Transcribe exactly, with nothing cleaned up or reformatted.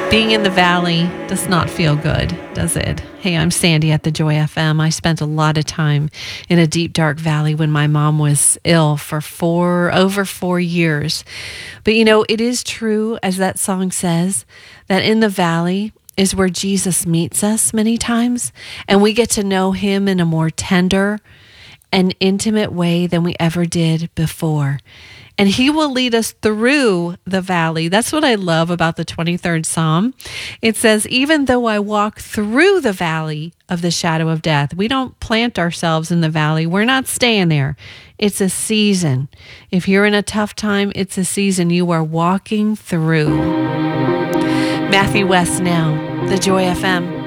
Being in the valley does not feel good, does it? Hey, I'm Sandy at the Joy F M. I spent a lot of time in a deep, dark valley when my mom was ill for four, over four years. But you know, it is true, as that song says, that in the valley is where Jesus meets us many times, and we get to know him in a more tender and intimate way than we ever did before. And he will lead us through the valley. That's what I love about the twenty-third Psalm. It says, even though I walk through the valley of the shadow of death, we don't plant ourselves in the valley. We're not staying there. It's a season. If you're in a tough time, it's a season you are walking through. Matthew West now, the Joy F M.